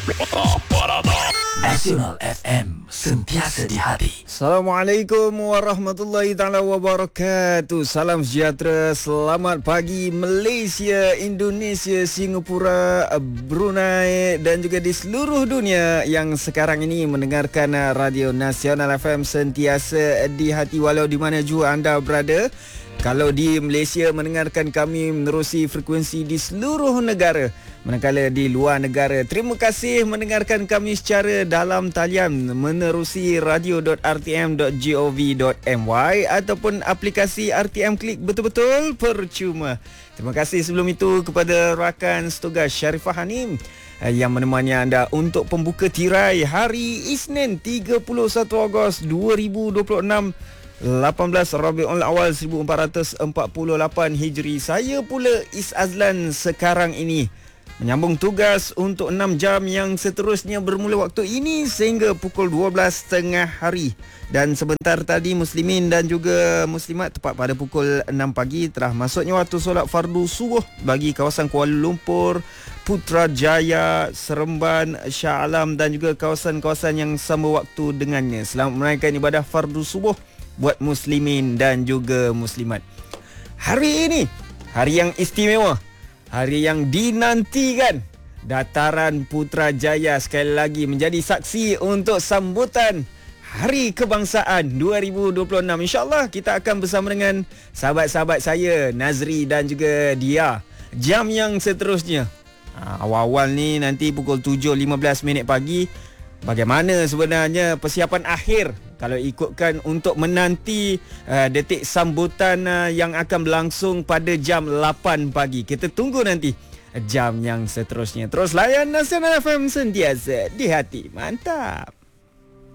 Nasional FM, sentiasa di hati. Assalamualaikum warahmatullahi taala wabarakatuh. Salam sejahtera, selamat pagi Malaysia, Indonesia, Singapura, Brunei dan juga di seluruh dunia yang sekarang ini mendengarkan Radio Nasional FM sentiasa di hati walau di mana jua anda berada. Kalau di Malaysia mendengarkan kami menerusi frekuensi di seluruh negara. Manakala di luar negara, terima kasih mendengarkan kami secara dalam talian menerusi radio.rtm.gov.my ataupun aplikasi RTM Klik betul-betul percuma. Terima kasih sebelum itu kepada rakan setugas Sharifah Hanim yang menemani anda untuk pembuka tirai hari Isnin 31 Ogos 2026. 18 Rabiul Awal 1448 Hijri. Saya pula Is Azlan sekarang ini menyambung tugas untuk 6 jam yang seterusnya bermula waktu ini sehingga pukul 12.30 hari. Dan sebentar tadi muslimin dan juga muslimat tepat pada pukul 6 pagi telah masuknya waktu solat fardu subuh bagi kawasan Kuala Lumpur, Putrajaya, Seremban, Shah Alam dan juga kawasan-kawasan yang sama waktu dengannya. Selamat menunaikan ibadah fardu subuh buat muslimin dan juga muslimat. Hari ini, hari yang istimewa, hari yang dinantikan. Dataran Putrajaya sekali lagi menjadi saksi untuk sambutan Hari Kebangsaan 2026. InsyaAllah kita akan bersama dengan sahabat-sahabat saya, Nazri dan juga Dia, jam yang seterusnya. Awal-awal ni nanti pukul 7.15 pagi. Bagaimana sebenarnya persiapan akhir kalau ikutkan untuk menanti detik sambutan yang akan berlangsung pada jam 8 pagi. Kita tunggu nanti jam yang seterusnya. Terus layan Nasional FM sentiasa di hati. Mantap.